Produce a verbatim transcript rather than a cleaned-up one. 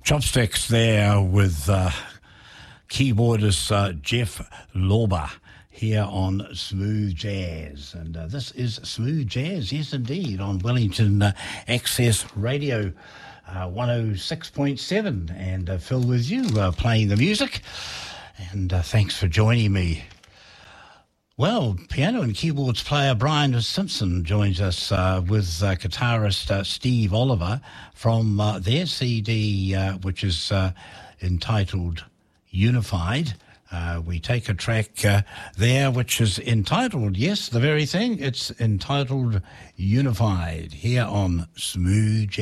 Chopsticks there with uh, keyboardist uh, Jeff Lorber here on Smooth Jazz. And uh, this is Smooth Jazz, yes indeed, on Wellington uh, Access Radio uh, one oh six point seven. And uh, Phil with you uh, playing the music. And uh, thanks for joining me. Well, piano and keyboards player Brian Simpson joins us uh, with uh, guitarist uh, Steve Oliver from uh, their C D, uh, which is uh, entitled Unified. Uh, we take a track uh, there which is entitled, yes, the very thing, it's entitled Unified, here on Smooth Jazz.